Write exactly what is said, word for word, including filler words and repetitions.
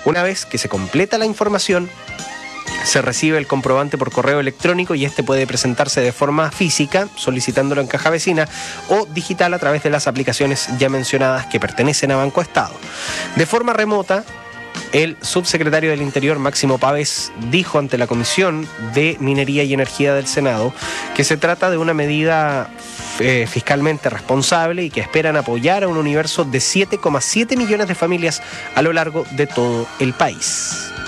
Una vez que se completa la información, se recibe el comprobante por correo electrónico y este puede presentarse de forma física, solicitándolo en caja vecina, o digital a través de las aplicaciones ya mencionadas que pertenecen a Banco Estado. De forma remota, el subsecretario del Interior, Máximo Pávez, dijo ante la Comisión de Minería y Energía del Senado que se trata de una medida eh, fiscalmente responsable y que esperan apoyar a un universo de siete coma siete millones de familias a lo largo de todo el país.